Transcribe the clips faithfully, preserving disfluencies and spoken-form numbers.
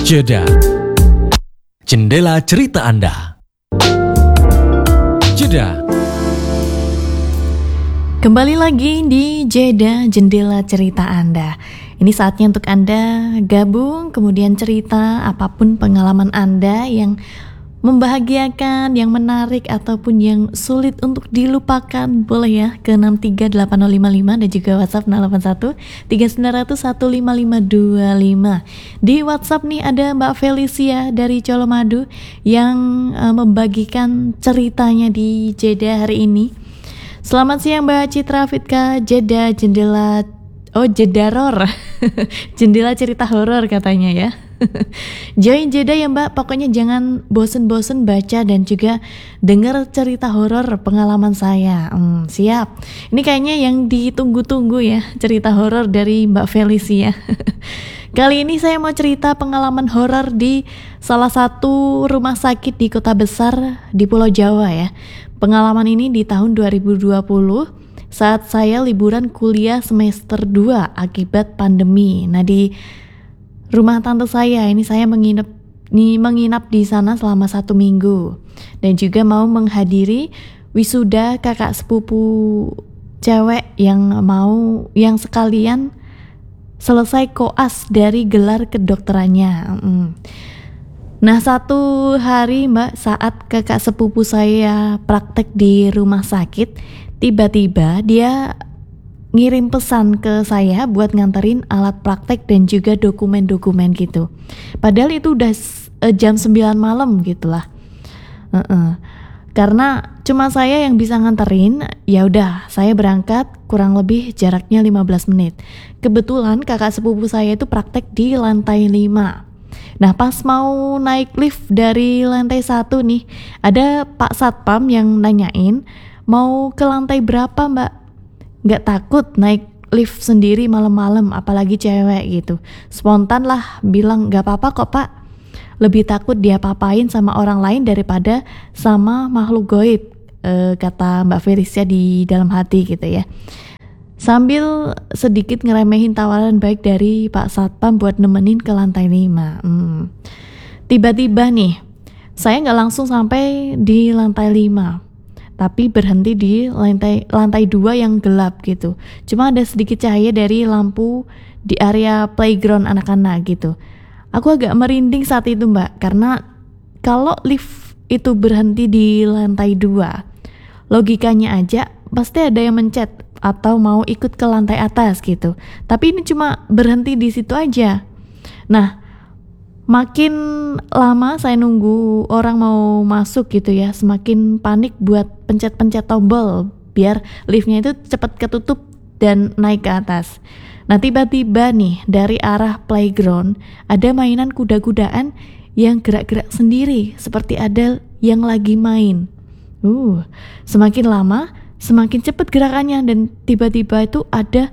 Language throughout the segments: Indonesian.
Jeda. Jendela cerita Anda. Jeda. Kembali lagi di Jeda Jendela Cerita Anda. Ini saatnya untuk Anda gabung, kemudian cerita apapun pengalaman Anda yang membahagiakan, yang menarik, ataupun yang sulit untuk dilupakan. Boleh ya ke enam tiga delapan nol lima lima dan juga WhatsApp nol delapan satu tiga sembilan nol nol satu lima lima dua lima. Di WhatsApp nih ada Mbak Felicia dari Colomadu yang uh, membagikan ceritanya di Jeda hari ini. Selamat siang Mbak Citra Fitka, Jeda Jendela Oh Jedaror Jendela cerita horor katanya ya. Join Jeda ya Mbak, pokoknya jangan bosen-bosen baca dan juga dengar cerita horor pengalaman saya. hmm, Siap. Ini kayaknya yang ditunggu-tunggu ya, cerita horor dari Mbak Felicia. Kali ini saya mau cerita pengalaman horor di salah satu rumah sakit di kota besar di Pulau Jawa ya. Pengalaman ini di tahun dua ribu dua puluh saat saya liburan kuliah semester dua akibat pandemi. Nah, di rumah tante saya ini saya menginap nih menginap di sana selama satu minggu dan juga mau menghadiri wisuda kakak sepupu cewek yang mau yang sekalian selesai koas dari gelar kedokterannya. Mm. Nah, satu hari Mbak, saat kakak sepupu saya praktek di rumah sakit, tiba-tiba dia ngirim pesan ke saya buat nganterin alat praktek dan juga dokumen-dokumen gitu. Padahal itu udah uh, jam sembilan malam gitulah. Uh-uh. Karena cuma saya yang bisa nganterin, ya udah saya berangkat, kurang lebih jaraknya lima belas menit. Kebetulan kakak sepupu saya itu praktek di lantai lima. Nah, pas mau naik lift dari lantai satu nih, ada Pak Satpam yang nanyain mau ke lantai berapa Mbak? Gak takut naik lift sendiri malam-malam, apalagi cewek gitu. Spontan lah bilang gak apa-apa kok Pak, lebih takut dia papain sama orang lain daripada sama makhluk goib, e, kata Mbak Felicia di dalam hati gitu ya. Sambil sedikit ngeremehin tawaran baik dari Pak Satpam buat nemenin ke lantai lima. Hmm. Tiba-tiba nih, saya gak langsung sampai di lantai lima, tapi berhenti di lantai lantai dua yang gelap gitu. Cuma ada sedikit cahaya dari lampu di area playground anak-anak gitu. Aku agak merinding saat itu Mbak, karena kalau lift itu berhenti di lantai dua, logikanya aja pasti ada yang mencet atau mau ikut ke lantai atas gitu. Tapi ini cuma berhenti di situ aja. Nah, makin lama saya nunggu orang mau masuk gitu ya, semakin panik buat pencet-pencet tombol biar liftnya itu cepat ketutup dan naik ke atas. Nah, tiba-tiba nih dari arah playground ada mainan kuda-kudaan yang gerak-gerak sendiri seperti ada yang lagi main. Uh, semakin lama semakin cepat gerakannya dan tiba-tiba itu ada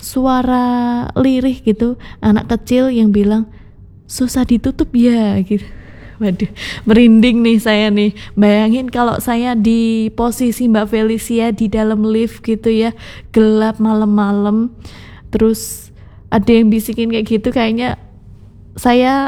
suara lirih gitu, anak kecil yang bilang, susah ditutup ya gitu. Waduh, merinding nih saya nih. Bayangin kalau saya di posisi Mbak Felicia di dalam lift gitu ya, gelap malam-malam, terus ada yang bisikin kayak gitu, kayaknya saya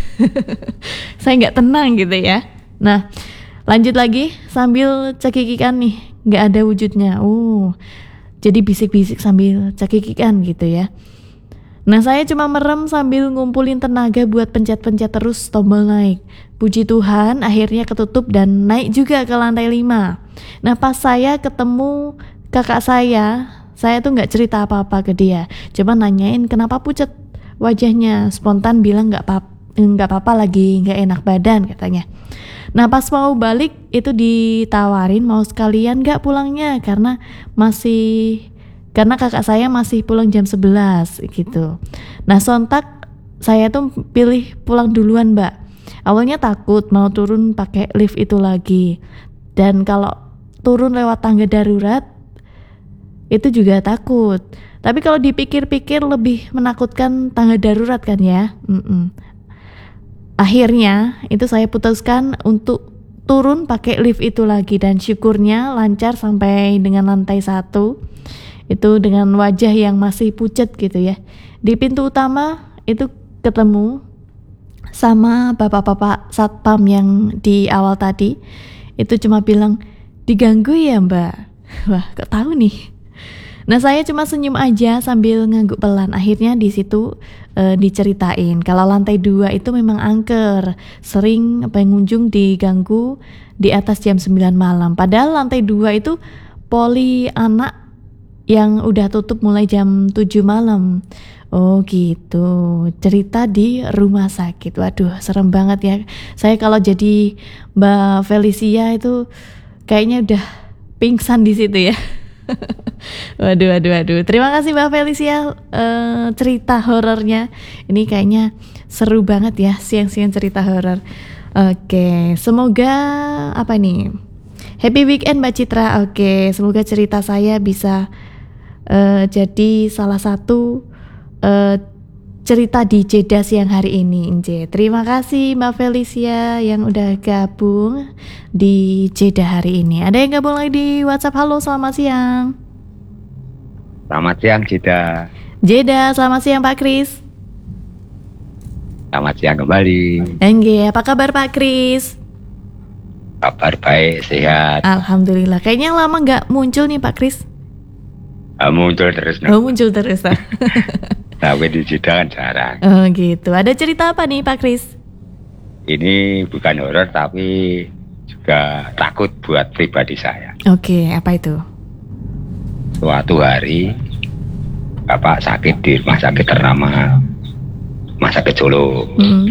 saya nggak tenang gitu ya. Nah, lanjut lagi sambil cekikikan nih, nggak ada wujudnya. Oh, jadi bisik-bisik sambil cekikikan gitu ya. Nah, saya cuma merem sambil ngumpulin tenaga buat pencet-pencet terus tombol naik. Puji Tuhan, akhirnya ketutup dan naik juga ke lantai lima. Nah, pas saya ketemu kakak saya, saya tuh gak cerita apa-apa ke dia. Coba nanyain kenapa pucat wajahnya. Spontan bilang gak apa nggak apa-apa, lagi gak enak badan katanya. Nah, pas mau balik itu ditawarin mau sekalian gak pulangnya karena masih karena kakak saya masih pulang jam sebelas gitu. Nah, sontak saya tuh pilih pulang duluan Mbak. Awalnya takut mau turun pakai lift itu lagi, dan kalau turun lewat tangga darurat itu juga takut. Tapi kalau dipikir-pikir lebih menakutkan tangga darurat kan ya. Mm-mm. Akhirnya itu saya putuskan untuk turun pakai lift itu lagi, dan syukurnya lancar sampai dengan lantai satu. Itu dengan wajah yang masih pucat gitu ya. Di pintu utama itu ketemu sama bapak-bapak satpam yang di awal tadi itu cuma bilang diganggu ya mbak. Wah kok tahu nih. Nah saya cuma senyum aja sambil ngangguk pelan. Akhirnya di situ e, diceritain kalau lantai dua itu memang angker, sering pengunjung diganggu di atas jam sembilan malam. Padahal lantai dua itu poli anak yang udah tutup mulai jam tujuh malam. Oh gitu, cerita di rumah sakit. Waduh, serem banget ya. Saya kalau jadi Mbak Felicia itu kayaknya udah pingsan di situ ya. Waduh, waduh, waduh. Terima kasih Mbak Felicia uh, cerita horornya. Ini kayaknya seru banget ya siang-siang cerita horor. Oke, semoga apa nih? Happy weekend Mbak Citra. Oke, semoga cerita saya bisa uh, jadi salah satu Uh, cerita di Jeddah siang hari ini, Inje. Terima kasih Mbak Felicia yang udah gabung di Jeddah hari ini. Ada yang gabung lagi di WhatsApp. Halo, selamat siang. Selamat siang Jeddah. Jeddah, selamat siang Pak Kris. Selamat siang kembali. Enggak, apa kabar Pak Kris? Kabar baik, sehat. Alhamdulillah. Kayaknya lama nggak muncul nih Pak Kris. Uh, muncul terus. Oh, muncul terus. Tapi di Jeddah kan jarang. Oh gitu. Ada cerita apa nih Pak Kris? Ini bukan horor tapi juga takut buat pribadi saya. Oke, apa itu? Suatu hari Bapak sakit di rumah sakit ternama Rumah Sakit Solo. Mm-hmm.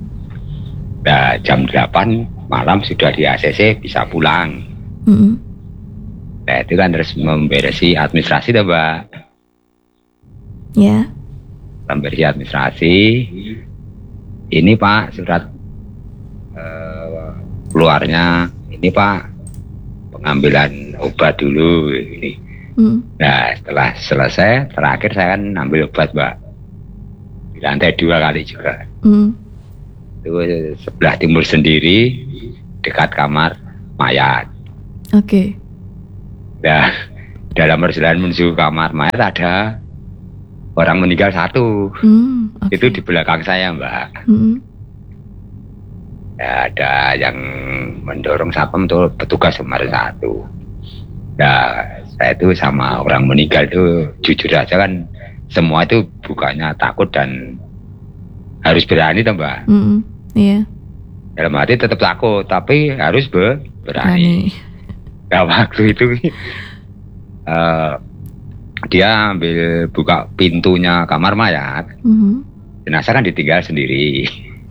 Nah, jam delapan malam sudah di A C C bisa pulang. Mm-hmm. Nah itu kan terus memberesi administrasi dah Mbak. Ya. Yeah. Memberesi administrasi. Ini Pak surat uh, keluarnya. Ini Pak pengambilan obat dulu ini. Mm. Nah setelah selesai terakhir saya kan ambil obat Mbak di lantai dua kali juga. Mm. Itu sebelah timur sendiri dekat kamar mayat. Oke. Okay. Nah dalam perjalanan menuju kamar mayat ada orang meninggal satu. Mm, okay. Itu di belakang saya Mbak. Mm-hmm. Ya, ada yang mendorong satpam itu petugas nomor satu. Nah saya itu sama orang meninggal itu jujur aja kan semua itu bukannya takut dan harus berani toh Mbak. Mm-hmm. Yeah. Dalam hati tetap takut tapi harus be- berani. Nah waktu itu uh, dia ambil buka pintunya kamar mayat, mm-hmm. jenazah kan ditinggal sendiri.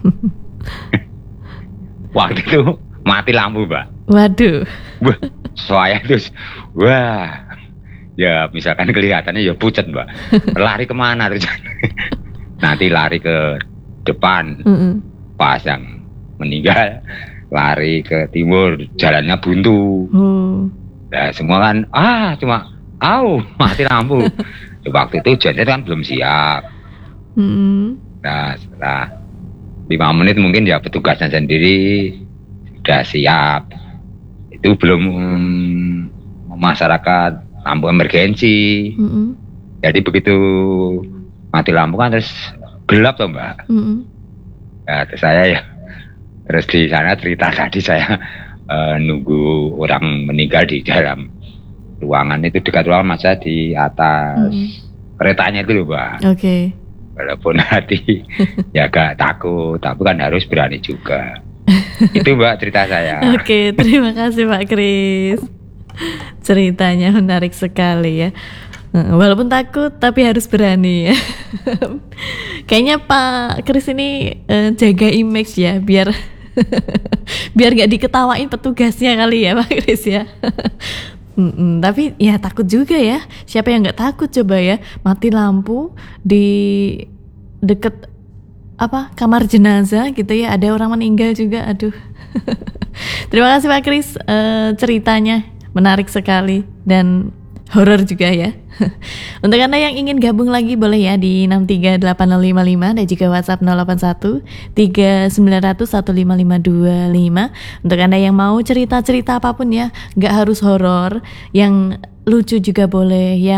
Waktu itu mati lampu Mbak. Waduh. Wah, saya terus, wah, ya misalkan kelihatannya ya pucat Mbak. Lari kemana terus? Nanti lari ke depan, mm-hmm. pas yang meninggal lari ke timur, jalannya buntu. Mm. Nah semua kan, ah cuma Au, mati lampu. Waktu itu jenazah kan belum siap. Mm-hmm. Nah setelah lima menit mungkin ya petugasnya sendiri sudah siap. Itu belum um, masyarakat lampu emergensi. Mm-hmm. Jadi begitu mati lampu kan terus gelap toh Mbak. Mm-hmm. Nah, terus saya ya terus di sana cerita tadi saya uh, nunggu orang meninggal di dalam ruangan itu dekat ruangan masa di atas mm. keretanya itu loh Mbak. Oke. Okay. Walaupun hati ya gak takut, tapi kan harus berani juga. Itu Mbak cerita saya. Oke, okay, terima kasih Pak Kris. Ceritanya menarik sekali ya. Walaupun takut tapi harus berani ya. Kayaknya Pak Kris ini uh, jaga image ya biar biar gak diketawain petugasnya kali ya Pak Kris ya. Mm-mm, tapi ya takut juga ya. Siapa yang nggak takut coba ya mati lampu di deket apa kamar jenazah gitu ya, ada orang meninggal juga. Aduh. Terima kasih Pak Kris, uh, ceritanya menarik sekali dan horor juga ya. Untuk Anda yang ingin gabung lagi boleh ya di enam tiga delapan nol lima lima dan juga WhatsApp nol delapan satu tiga sembilan nol nol satu lima lima dua lima. Untuk Anda yang mau cerita-cerita apapun ya, gak harus horor, yang lucu juga boleh, yang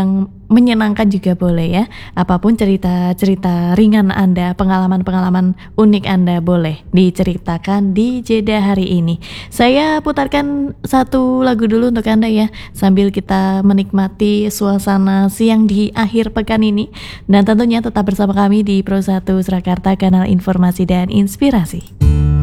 menyenangkan juga boleh ya. Apapun cerita-cerita ringan Anda, pengalaman-pengalaman unik Anda boleh diceritakan di Jeda hari ini. Saya putarkan satu lagu dulu untuk Anda ya, sambil kita menikmati suasana siang di akhir pekan ini. Dan tentunya tetap bersama kami di Pro satu Surakarta, kanal informasi dan inspirasi.